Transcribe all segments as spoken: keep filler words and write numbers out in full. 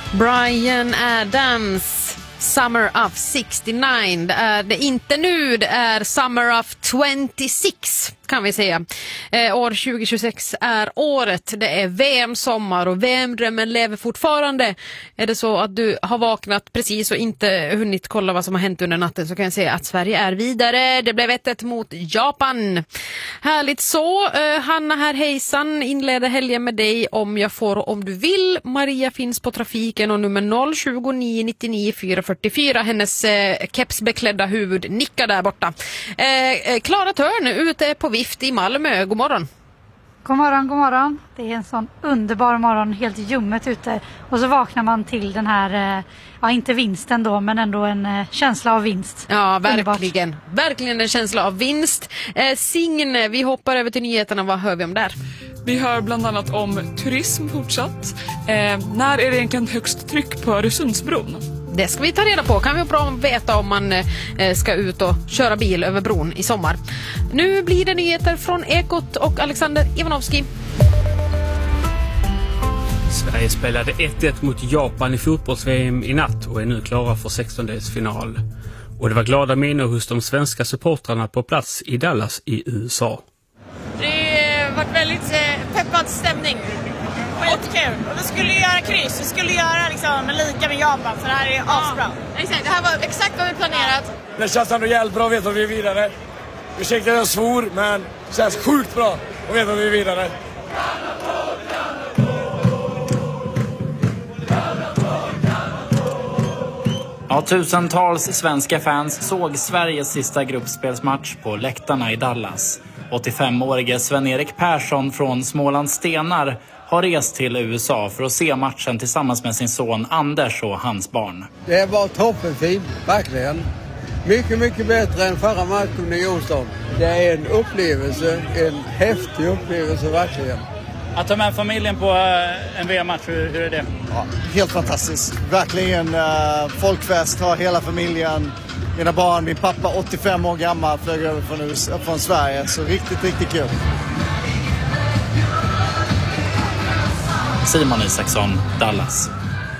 Bryan Adams, Summer of sextionio. Det är det inte nu, det är Summer of tjugosex kan vi säga. Eh, år tjugo tjugosex är året. Det är V M-sommar och V M-drömmen lever fortfarande. Är det så att du har vaknat precis och inte hunnit kolla vad som har hänt under natten, så kan jag säga att Sverige är vidare. Det blev ett ett mot Japan. Härligt så. Eh, Hanna här, hejsan. Inleder helgen med dig om jag får om du vill. Maria finns på trafiken och nummer noll två nio nio nio fyra fyra fyra. Hennes eh, kepsbeklädda huvud nickar där borta. Eh, Klara Törn ute på vift i Malmö. God morgon. God morgon, god morgon. Det är en sån underbar morgon, helt ljummet ute. Och så vaknar man till den här, ja inte vinsten då, men ändå en känsla av vinst. Ja, verkligen. Underbart. Verkligen en känsla av vinst. Eh, Signe, vi hoppar över till nyheterna. Vad hör vi om där? Vi hör bland annat om turism fortsatt. Eh, när är det egentligen högst tryck på Öresundsbron? Det ska vi ta reda på. Kan vi bra veta om man eh, ska ut och köra bil över bron i sommar. Nu blir det nyheter från Ekot och Alexander Ivanovski. Sverige spelade ett ett mot Japan i fotbolls-V M i natt och är nu klara för sextondelsfinal. Och det var glada minnen hos de svenska supportrarna på plats i Dallas i U S A. Det har varit väldigt eh, peppad stämning. Jättekul. Och vi skulle göra kryss. Vi skulle göra liksom lika med Japan, för det här är asbra. Ja, exakt. Det här var exakt vad vi planerat. Det känns ändå jävligt bra att veta att vi är vidare. Ursäkta jag svor, men det känns sjukt bra att veta att vi är vidare. Ja, tusentals svenska fans såg Sveriges sista gruppspelsmatch på läktarna i Dallas. åttiofemårige Sven-Erik Persson från Smålands Stenar har rest till U S A för att se matchen tillsammans med sin son Anders och hans barn. Det var toppenfint, verkligen. Mycket, mycket bättre än förra matchen i Johnston. Det är en upplevelse, en häftig upplevelse verkligen. Att ta med familjen på en V M-match, hur, hur är det? Ja, helt fantastiskt. Verkligen uh, folkfest, ha hela familjen, mina barn, min pappa åttiofem år gammal flög över från, U S A, från Sverige. Så riktigt, riktigt kul. Simon Isaksson, Dallas.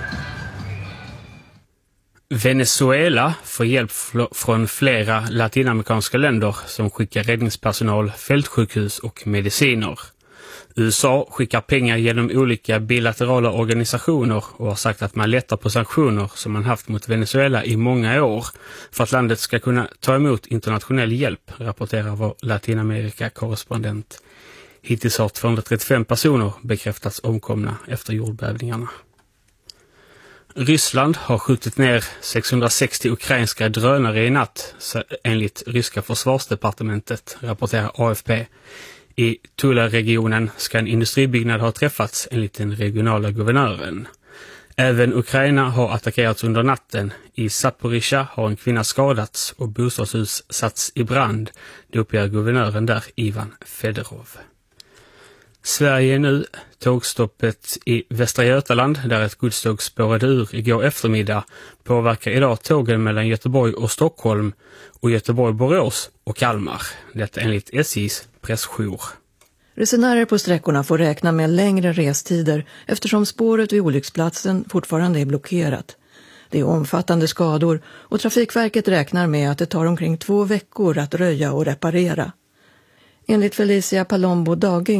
Venezuela får hjälp från flera latinamerikanska länder som skickar räddningspersonal, fältsjukhus och mediciner. U S A skickar pengar genom olika bilaterala organisationer och har sagt att man lättar på sanktioner som man haft mot Venezuela i många år för att landet ska kunna ta emot internationell hjälp, rapporterar vår Latinamerika-korrespondent. Hittills har tvåhundratrettiofem personer bekräftats omkomna efter jordbävningarna. Ryssland har skjutit ner sexhundrasextio ukrainska drönare i natt, enligt ryska försvarsdepartementet, rapporterar A F P. I Tula-regionen ska en industribyggnad ha träffats, enligt den regionala guvernören. Även Ukraina har attackerats under natten. I Zaporizjzja har en kvinna skadats och bostadshus satts i brand, det uppger guvernören där, Ivan Fedorov. Sverige nu, tågstoppet i Västra Götaland där ett godståg spårade ur igår eftermiddag påverkar idag tågen mellan Göteborg och Stockholm och Göteborg-Borås och Kalmar. Detta enligt S J:s pressjour. Resenärer på sträckorna får räkna med längre restider eftersom spåret vid olycksplatsen fortfarande är blockerat. Det är omfattande skador och Trafikverket räknar med att det tar omkring två veckor att röja och reparera. Enligt Felicia Palombo Daging